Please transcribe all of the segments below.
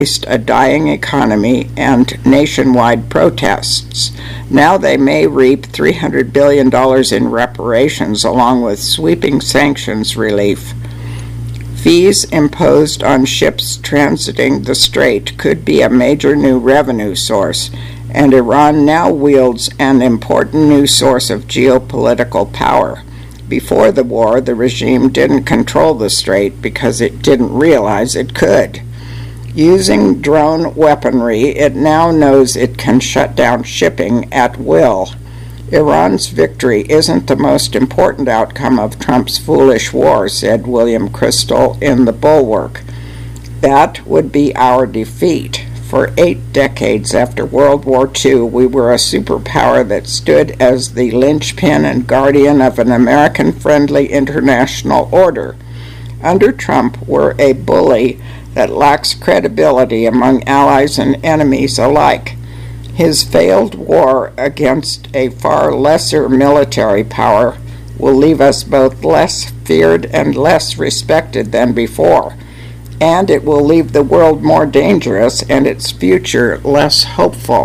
faced a dying economy and nationwide protests. Now they may reap $300 billion in reparations along with sweeping sanctions relief. Fees imposed on ships transiting the strait could be a major new revenue source, and Iran now wields an important new source of geopolitical power. Before the war, the regime didn't control the strait because it didn't realize it could. Using drone weaponry, it now knows it can shut down shipping at will. Iran's victory isn't the most important outcome of Trump's foolish war, said William Crystal in The Bulwark. That would be our defeat. For 8 decades after World War II, we were a superpower that stood as the linchpin and guardian of an American-friendly international order. Under Trump, we're a bully that lacks credibility among allies and enemies alike. His failed war against a far lesser military power will leave us both less feared and less respected than before, and it will leave the world more dangerous and its future less hopeful.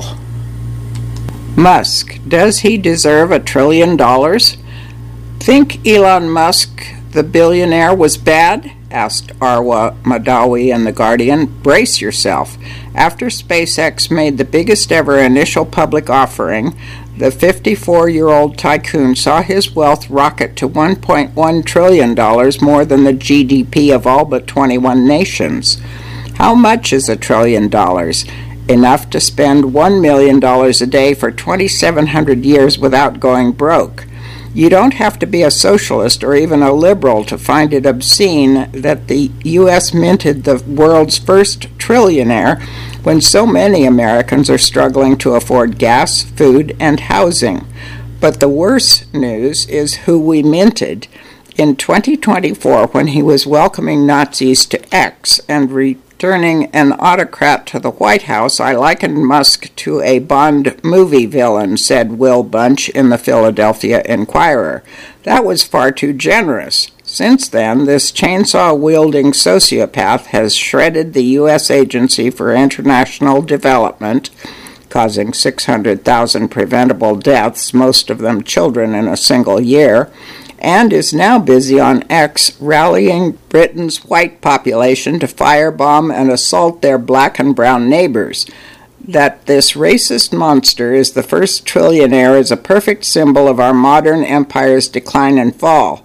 Musk, does he deserve $1 trillion? Think Elon Musk, the billionaire, was bad? Asked Arwa Madawi in The Guardian. Brace yourself. After SpaceX made the biggest ever initial public offering, the 54-year-old tycoon saw his wealth rocket to $1.1 trillion, more than the GDP of all but 21 nations. How much is $1 trillion? Enough to spend $1 million a day for 2,700 years without going broke. You don't have to be a socialist or even a liberal to find it obscene that the U.S. minted the world's first trillionaire when so many Americans are struggling to afford gas, food, and housing. But the worse news is who we minted. In 2024, when he was welcoming Nazis to X and returning an autocrat to the White House, I likened Musk to a Bond movie villain, said Will Bunch in the Philadelphia Inquirer. That was far too generous. Since then, this chainsaw-wielding sociopath has shredded the U.S. Agency for International Development, causing 600,000 preventable deaths, most of them children, in a single year, and is now busy on X rallying Britain's white population to firebomb and assault their black and brown neighbors. That this racist monster is the first trillionaire is a perfect symbol of our modern empire's decline and fall.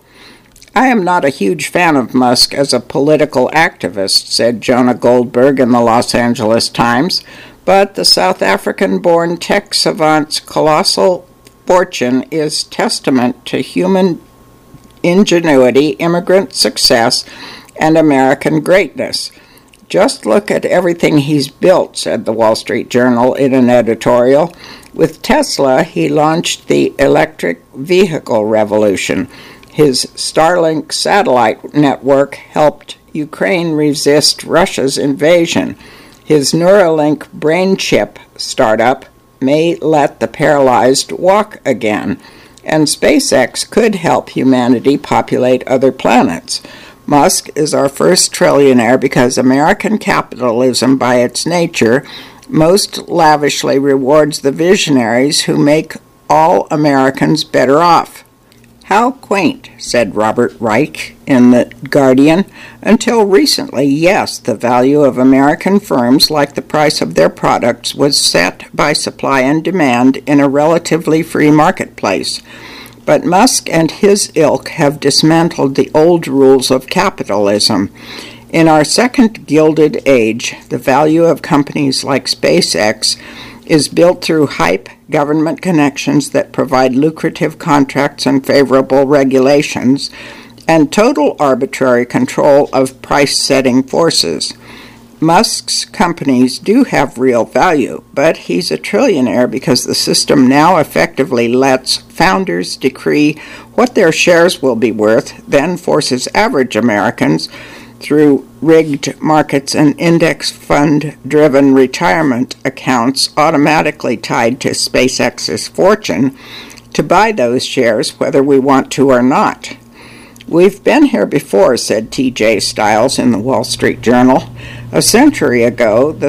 I am not a huge fan of Musk as a political activist, said Jonah Goldberg in the Los Angeles Times, but the South African-born tech savant's colossal fortune is testament to human ingenuity, immigrant success, and American greatness. Just look at everything he's built, said the Wall Street Journal in an editorial. With Tesla, he launched the electric vehicle revolution. His Starlink satellite network helped Ukraine resist Russia's invasion. His Neuralink brain chip startup may let the paralyzed walk again. And SpaceX could help humanity populate other planets. Musk is our first trillionaire because American capitalism, by its nature, most lavishly rewards the visionaries who make all Americans better off. How quaint, said Robert Reich in The Guardian. Until recently, yes, the value of American firms, like the price of their products, was set by supply and demand in a relatively free marketplace. But Musk and his ilk have dismantled the old rules of capitalism. In our second Gilded Age, the value of companies like SpaceX is built through hype, government connections that provide lucrative contracts and favorable regulations, and total arbitrary control of price-setting forces. Musk's companies do have real value, but he's a trillionaire because the system now effectively lets founders decree what their shares will be worth, then forces average Americans, through rigged markets and index fund-driven retirement accounts automatically tied to SpaceX's fortune, to buy those shares whether we want to or not. We've been here before, said T.J. Stiles in the Wall Street Journal. A century ago, the